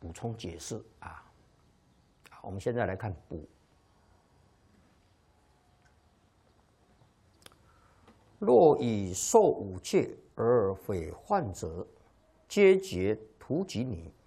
补充解释啊。我们现在来看补。若以受五戒而毁患者，皆结图及你。